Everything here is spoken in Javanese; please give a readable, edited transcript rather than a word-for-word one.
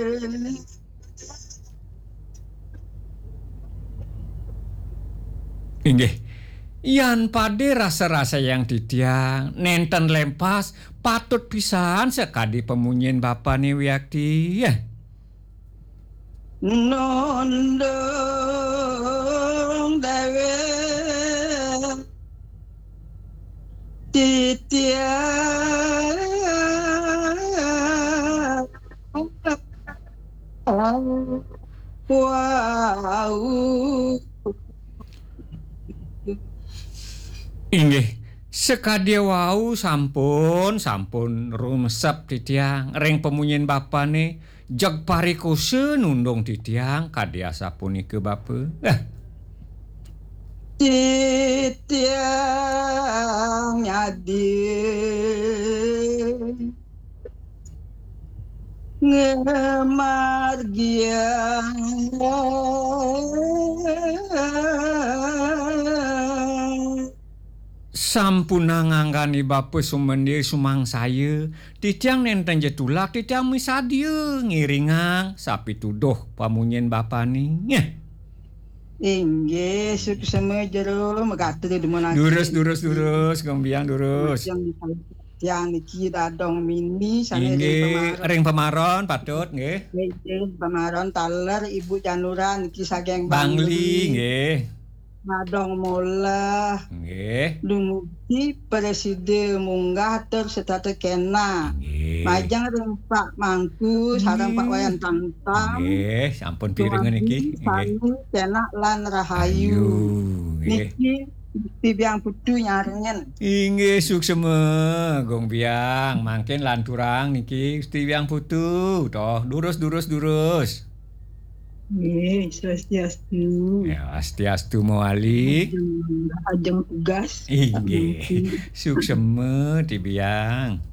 Inggih. Yan pade rasa-rasa yang didiang, nenten lempas, patut pisan sekadi pemunyin bapane Wiyakti. Ya. Nondong dawe titiang wow. Inggih, sekadi wau sampun rumesep ditiang ring pemunyin bapane jeg parikose nundung ditiang kadiasa punika bape. Titiang nyadi ngemargian Sampun nganggani bape sumendhe sumang saya, titiang nenten jetulak titiang misadie ngiringang sapituduh pamunyin bapane. Inggih suksema jero megatri demenake. Durus gombiang durus. Yang niki dadong mini sange Ring pemaron patut nggih. Nggih pemaron taler Ibu Januran niki saking Bangli nggih. Madong molah. Nggih. Dumugi presiden munggah ter setata kena. Nggih. Majang ring Pak Mangku sareng Pak Wayan Tantang. Nggih, sampun pirengan niki. Nggih. Kena lan rahayu. Niki Biang putu nyarengen. Inggih suksema Gong Biang, mangken lan turang niki Gusti Biang putu. Toh durus. Nggih, swastiastu. Ya, swastiastu mawali. Ajeng tugas. Inggih. Suksema Ti Biang.